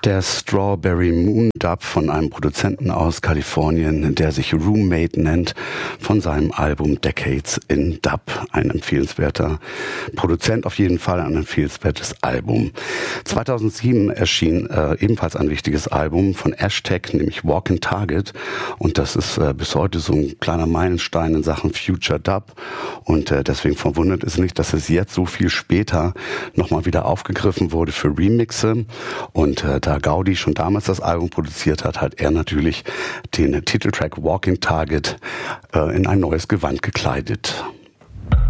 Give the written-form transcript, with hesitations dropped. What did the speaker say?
Der Strawberry Moon Dub von einem Produzenten aus Kalifornien, der sich Roommate nennt, von seinem Album Decades in Dub. Ein empfehlenswerter Produzent, auf jeden Fall ein empfehlenswertes Album. 2007 erschien ebenfalls ein wichtiges Album von Ashtag, nämlich Walking Target. Und das ist bis heute so ein kleiner Meilenstein in Sachen Future Dub. Und deswegen verwundert es nicht, dass es jetzt so viel später nochmal wieder aufgegriffen wurde für Remixe. Und da Gaudi schon damals das Album produziert hat, hat er natürlich den Titeltrack Walking Target in ein neues Gewand gekleidet.